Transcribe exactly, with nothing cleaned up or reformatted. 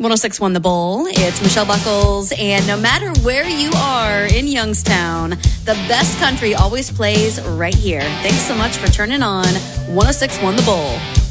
one oh six point one The Bull. It's Michelle Buckles, and no matter where you are in Youngstown, the best country always plays right here. Thanks so much for turning on one oh six point one The Bull.